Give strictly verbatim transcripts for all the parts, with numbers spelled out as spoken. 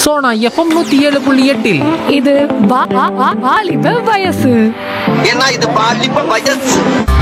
Sona FM நூத்தி ஏழு புள்ளி எட்டில் இது வா- வா- வா- வாலிப வயசு. ஏன்னா இது பாலிப்ப வயசு.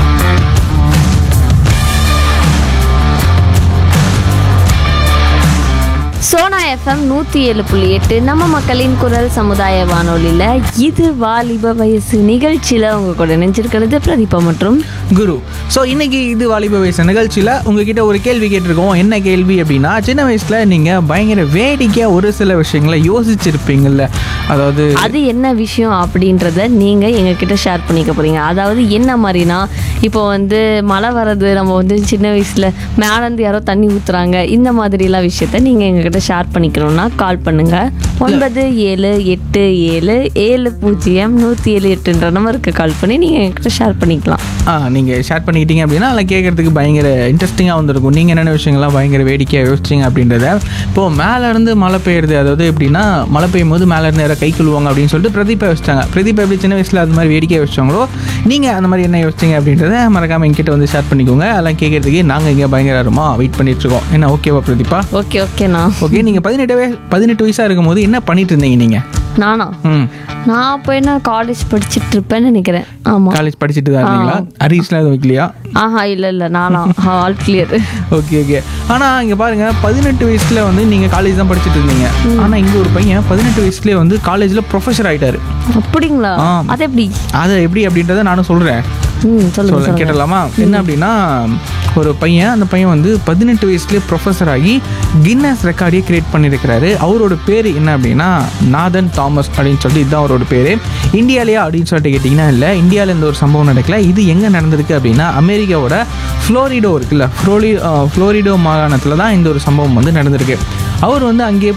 சோனா எஃப்எம் நூற்றி ஏழு புள்ளி எட்டு நம்ம மக்களின் குரல் சமுதாய வானொலியில் இது வாலிப வயசு நிகழ்ச்சியில் உங்கள் கூட நினைச்சிருக்கிறது பிரதீபா மற்றும் குரு. ஸோ இன்னைக்கு இது வாலிப வயசு நிகழ்ச்சியில் உங்ககிட்ட ஒரு கேள்வி கேட்டிருக்கோம். என்ன கேள்வி அப்படின்னா, சின்ன வயசில் நீங்கள் பயங்கர வேடிக்கையாக ஒரு சில விஷயங்களை யோசிச்சிருப்பீங்கள்ல, அதாவது அது என்ன விஷயம் அப்படின்றத நீங்கள் எங்ககிட்ட ஷேர் பண்ணிக்க போகிறீங்க. அதாவது என்ன மாதிரினா, இப்போ வந்து மழை வர்றது, நம்ம வந்து சின்ன வயசில் மேலேருந்து யாரோ தண்ணி ஊற்றுறாங்க, இந்த மாதிரிலாம் விஷயத்த நீங்கள் எங்ககிட்ட ஷேர் பண்ணிக்கணும்னா கால் பண்ணுங்கள். ஒன்பது ஏழு எட்டு ஏழு ஏழு பூஜ்ஜியம் நூற்றி ஏழு எட்டுன்ற நம்பருக்கு கால் பண்ணி நீங்கள் எங்ககிட்ட ஷேர் பண்ணிக்கலாம். ஆ நீங்கள் ஷேர் பண்ணிக்கிட்டீங்க அப்படின்னா அதில் கேட்குறதுக்கு பயங்கர இன்ட்ரெஸ்டிங்காக வந்துருக்கும். நீங்கள் என்னென்ன விஷயங்கள்லாம் பயங்கர வேடிக்கையாக யோசிச்சிங்க அப்படின்றத. இப்போது மேலேருந்து மழை பெய்யுறது, அதாவது எப்படின்னா மழை பெய்யும் போது மேலேருந்து யாராவது கை கழுவாங்க அப்படின்னு சொல்லிட்டு பிரதீபா யோசிச்சாங்க. பிரதீபா எப்படி சின்ன வயசில் அது மாதிரி வேடிக்கையாக யோசிச்சாங்களோ, நீங்கள் அந்த மாதிரி என்ன யோசிச்சிங்க அப்படின்றத மறக்காமல் எங்கிட்ட வந்து ஷேர் பண்ணிக்கோங்க. அதெல்லாம் கேட்குறதுக்கு நாங்கள் இங்கே பயங்கரமாக வெயிட் பண்ணிட்டுருக்கோம். என்ன ஓகேவா பிரதீபா? ஓகே ஓகேண்ணா. ஓகே, நீங்கள் பதினெட்டு வயசு பதினெட்டு வயசாக இருக்கும் போது என்ன பண்ணிட்டு இருந்தீங்க நீங்கள்? நானா ம் நான் அப்போ என்ன காலேஜ் படிச்சுட்டு இருப்பேன்னு நினைக்கிறேன். ஆமாம். காலேஜ் படிச்சுட்டு தான் இருந்தீங்களா? அரியர்ஸ்லாம் எதுவும் வைக்கலையா? ஆஹா இல்லை இல்லை நானா ஆல் கிளியர். Okay okay. ஆனால் இங்கே பாருங்கள், பதினெட்டு வயசில் வந்து நீங்கள் காலேஜ் தான் படிச்சுட்டு இருந்தீங்க. ஆனால் இங்கே ஒரு பையன் பதினெட்டு வயசுலேயே வந்து காலேஜில் ப்ரொஃபஸர் ஆகிட்டாரு. அப்படிங்களா? ஆ. அது எப்படி? அதை எப்படி அப்படின்றத நானும் சொல்கிறேன். ம் சொல்லுங்க சொல்ல சொல்லுங்க. கேட்டலாமா? என்ன அப்படின்னா, ஒரு பையன், அந்த பையன் வந்து பதினெட்டு வயசுலேயே ப்ரொஃபஸர் ஆகி கின்னஸ் ரெக்கார்டே கிரியேட் பண்ணியிருக்கிறாரு. அவரோட பேர் என்ன அப்படின்னா நாதன் தாமஸ் அப்படின்னு சொல்லிட்டு, இதுதான் அவரோட பேர். இந்தியாவிலேயா அப்படின்னு சொல்லிட்டு கேட்டிங்கன்னா இல்லை, இந்தியாவில் இந்த ஒரு சம்பவம் நடக்கல. இது எங்கே நடந்திருக்கு அப்படின்னா, அமெரிக்காவோட ஃப்ளோரிடோ இருக்குல்ல, ஃப்ளோரி ஃப்ளோரிடோ மாகாணத்தில் தான் இந்த ஒரு சம்பவம் வந்து நடந்திருக்கு. அவர் வந்து அங்கேயே